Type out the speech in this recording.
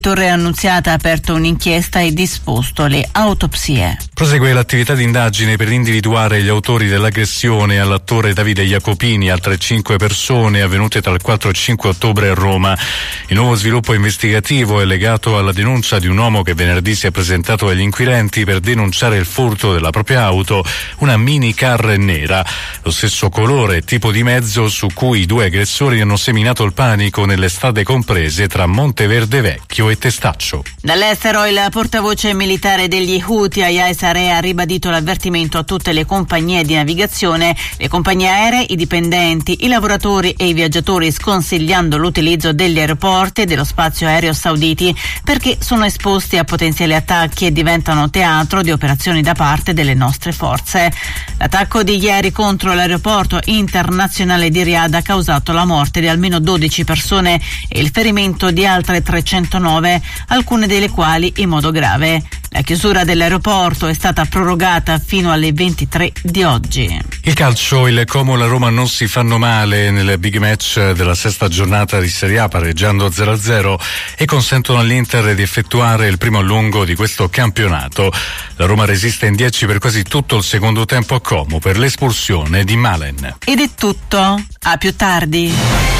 Torre Annunziata ha aperto un'inchiesta e disposto le autopsie. Prosegue l'attività di indagine per individuare gli autori dell'aggressione all'attore Davide Jacopini e altre 5 persone avvenute tra il 4 e il 5 ottobre a Roma. Il nuovo sviluppo investigativo è legato alla denuncia di un uomo che venerdì si è presentato agli inquirenti per denunciare il furto della propria auto, una minicar nera, lo stesso colore e tipo di mezzo su cui i 2 aggressori hanno seminato il panico nelle strade comprese tra Monteverde Vecchio e Testaccio. Dall'estero il portavoce militare degli Houthi, Yahya Saree, ha ribadito l'avvertimento a tutte le compagnie di navigazione, le compagnie aeree, i dipendenti, i lavoratori e i viaggiatori, sconsigliando l'utilizzo degli aeroporti e dello spazio aereo sauditi perché sono esposti a potenziali attacchi e diventano teatro di operazioni da parte delle nostre forze. L'attacco di ieri contro l'aeroporto internazionale di Riyadh ha causato la morte di almeno 12 persone e il ferimento di altre 309, alcune delle quali in modo grave. La chiusura dell'aeroporto è stata prorogata fino alle 23 di oggi. Il calcio, il Como e la Roma non si fanno male nel big match della 6ª giornata di Serie A, pareggiando 0-0 e consentono all'Inter di effettuare il primo allungo di questo campionato. La Roma resiste in 10 per quasi tutto il secondo tempo a Como per l'espulsione di Malen. Ed è tutto, a più tardi.